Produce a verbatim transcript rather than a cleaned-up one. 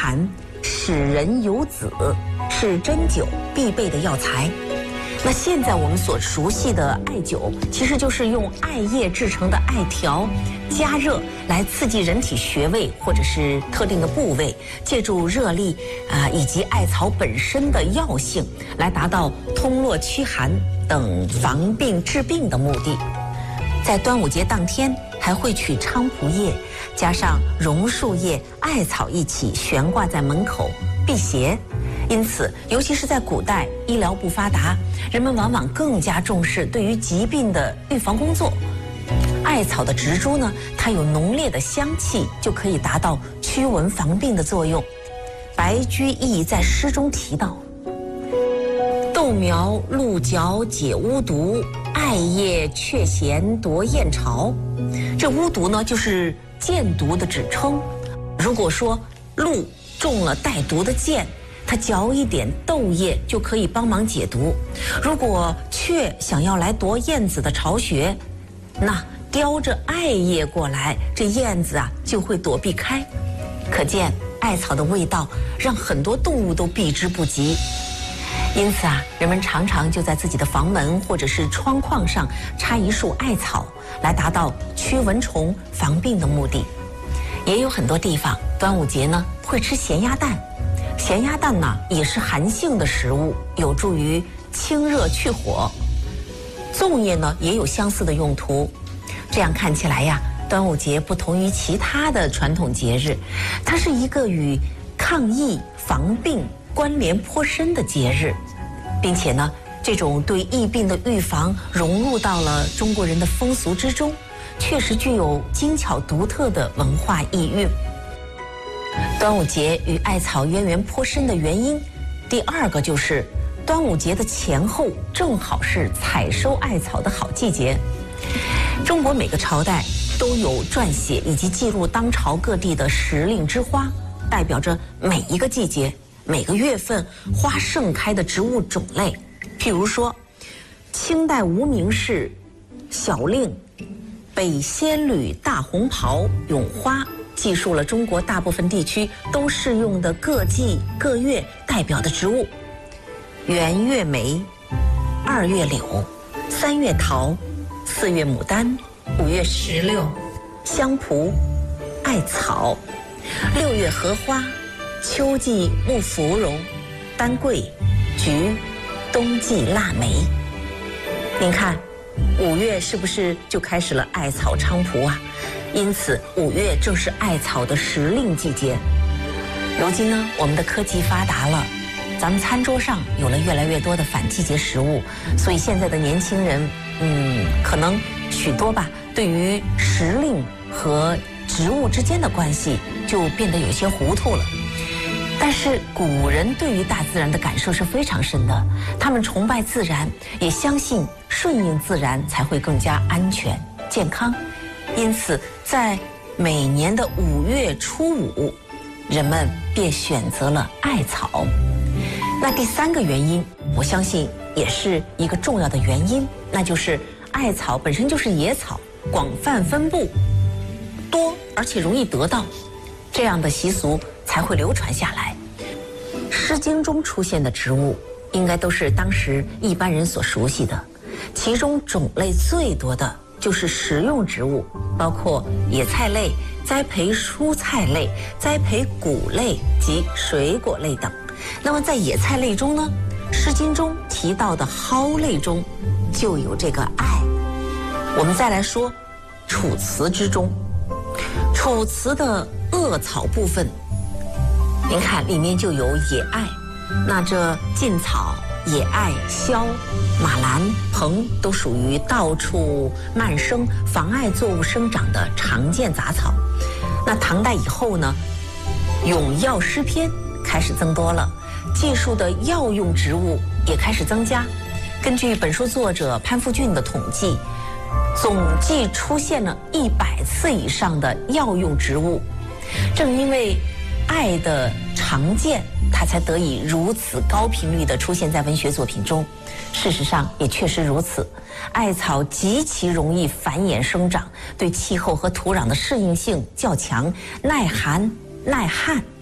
寒，使人有子，是针灸必备的药材。那现在我们所熟悉的艾灸，其实就是用艾叶制成的艾条，加热来刺激人体穴位或者是特定的部位，借助热力啊、呃、以及艾草本身的药性，来达到通络驱寒等防病治病的目的。在端午节当天，还会取菖蒲叶，加上榕树叶、艾草一起悬挂在门口辟邪。因此，尤其是在古代医疗不发达，人们往往更加重视对于疾病的预防工作。艾草的植株呢，它有浓烈的香气，就可以达到驱蚊防病的作用。白居易在诗中提到：豆苗鹿角解巫毒，艾叶却嫌夺燕巢。这巫毒呢，就是箭毒的指称。如果说鹿中了带毒的箭，它嚼一点豆叶就可以帮忙解毒。如果雀想要来夺燕子的巢穴，那叼着艾叶过来，这燕子啊就会躲避开。可见艾草的味道让很多动物都避之不及。因此啊，人们常常就在自己的房门或者是窗框上插一束艾草，来达到驱蚊虫、防病的目的。也有很多地方端午节呢会吃咸鸭蛋。咸鸭蛋呢也是寒性的食物，有助于清热去火。粽叶呢也有相似的用途。这样看起来呀，端午节不同于其他的传统节日，它是一个与抗疫防病关联颇深的节日，并且呢，这种对疫病的预防融入到了中国人的风俗之中，确实具有精巧独特的文化意蕴。端午节与艾草渊源颇深的原因，第二个就是端午节的前后正好是采收艾草的好季节。中国每个朝代都有撰写以及记录当朝各地的时令之花，代表着每一个季节、每个月份花盛开的植物种类。譬如说，清代无名氏小令北仙侣大红袍咏花，记述了中国大部分地区都适用的各季各月代表的植物：元月梅，二月柳，三月桃，四月牡丹，五月石榴、香蒲、艾草，六月荷花，秋季木芙蓉、丹桂、菊，冬季腊梅。您看，五月是不是就开始了艾草菖蒲啊？因此，五月正是艾草的时令季节。如今呢，我们的科技发达了，咱们餐桌上有了越来越多的反季节食物，所以现在的年轻人，嗯，可能许多吧，对于时令和植物之间的关系就变得有些糊涂了。但是古人对于大自然的感受是非常深的，他们崇拜自然，也相信顺应自然才会更加安全健康。因此，在每年的五月初五，人们便选择了艾草。那第三个原因，我相信也是一个重要的原因，那就是艾草本身就是野草，广泛分布，多而且容易得到，这样的习俗才会流传下来。《诗经》中出现的植物，应该都是当时一般人所熟悉的，其中种类最多的就是食用植物，包括野菜类、栽培蔬菜类、栽培谷类及水果类等。那么在野菜类中呢，《诗经》中提到的蒿类中就有这个艾。我们再来说《楚辞》之中，《楚辞》的恶草部分，您看里面就有野艾。那这劲草、野艾、萧、马兰、蓬都属于到处漫生、妨碍作物生长的常见杂草。那唐代以后呢，咏药诗篇开始增多了，记述的药用植物也开始增加。根据本书作者潘复俊的统计，总计出现了一百次以上的药用植物。正因为艾的常见，它才得以如此高频率地出现在文学作品中。事实上也确实如此，艾草极其容易繁衍生长，对气候和土壤的适应性较强，耐寒耐旱。